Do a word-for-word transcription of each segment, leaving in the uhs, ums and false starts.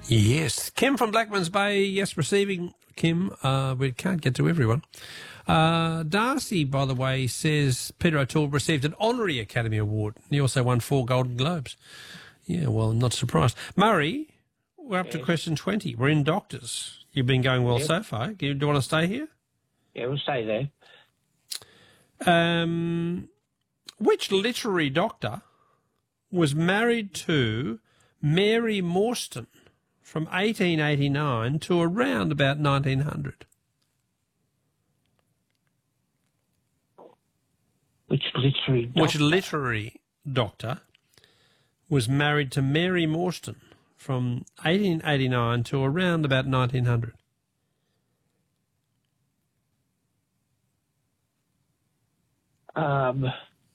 Yes. Kim from Blackmans Bay, yes, receiving, Kim. Uh, we can't get to everyone. Uh, Darcy, by the way, says Peter O'Toole received an honorary Academy Award. He also won four Golden Globes. Yeah, well, not surprised. Murray, we're up yes. to question twenty. We're in doctors. You've been going well yep. so far. Do you, do you want to stay here? Yeah, we'll stay there. Um, which literary doctor was married to Mary Morstan from eighteen eighty-nine to around about nineteen hundred? Which literary doctor? Which literary doctor was married to Mary Morstan from eighteen eighty-nine to around about nineteen hundred? Um,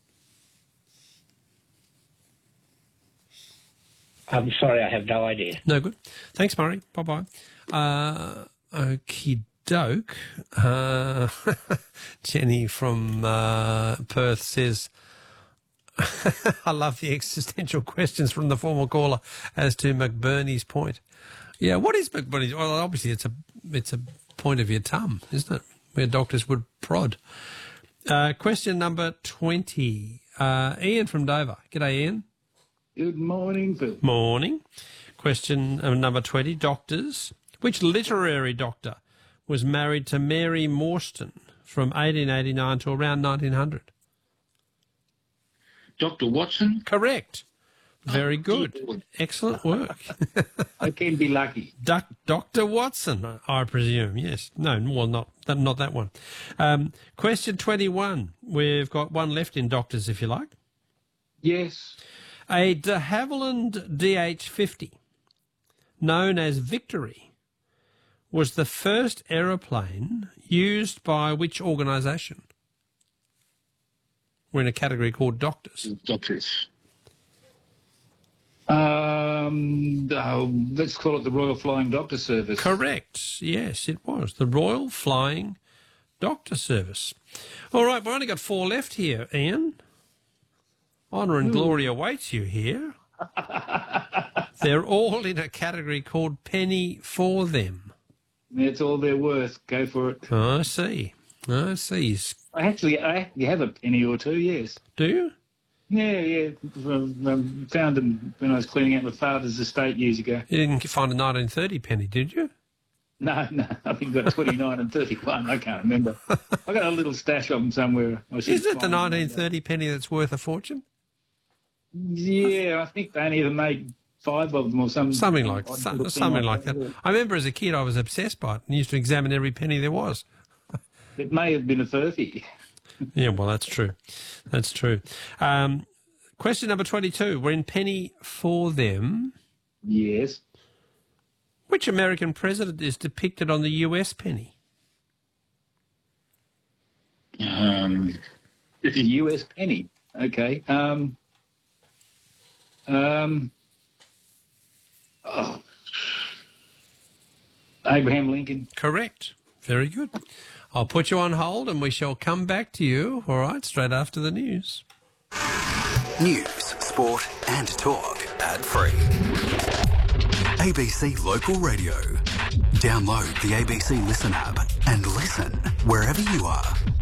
I'm sorry, I have no idea. No good. Thanks, Murray. Bye-bye. Uh, okie doke. Uh, Jenny from uh, Perth says, I love the existential questions from the former caller as to McBurney's point. Yeah, what is McBurney's? Well, obviously it's a it's a point of your tum, isn't it? Where doctors would prod. Uh, question number twenty. Uh, Ian from Dover. G'day, Ian. Good morning, Phil. Morning. Question uh, number twenty. Doctors. Which literary doctor was married to Mary Morstan from eighteen eighty-nine to around nineteen hundred? Doctor Watson? Correct. Very oh, good. Dear. Excellent work. I can be lucky. Doc, Doctor Watson, I presume. Yes. No, well, not that, not that one. Um, question twenty-one. We've got one left in doctors, if you like. Yes. A de Havilland D H fifty, known as Victory, was the first aeroplane used by which organisation? We're in a category called doctors. Doctors. Um, oh, let's call it the Royal Flying Doctor Service. Correct. Yes, it was. The Royal Flying Doctor Service. All right, we've only got four left here, Ian. Honour and Ooh. glory awaits you here. They're all in a category called Penny for Them. That's all they're worth. Go for it. I see. I see. I actually, I actually have a penny or two, yes. Do you? Yeah, yeah. I found them when I was cleaning out my father's estate years ago. You didn't find a nineteen thirty penny, did you? No, no. I think I got twenty-nine and thirty-one. I can't remember. I got a little stash of them somewhere. Is it the nineteen thirty penny that's worth a fortune? Yeah, I think they only ever made five of them or something. Something like, some, something like that. that. I remember as a kid I was obsessed by it and used to examine every penny there was. It may have been a thirty. Yeah, well, that's true. That's true. Um, question number twenty-two. We're in Penny for Them. Yes. Which American president is depicted on the U S penny? Um, it's a U S penny. Okay. Um, um, oh. Abraham Lincoln. Correct. Very good. I'll put you on hold and we shall come back to you, all right, straight after the news. News, sport and talk ad-free. A B C Local Radio. Download the A B C Listen app and listen wherever you are.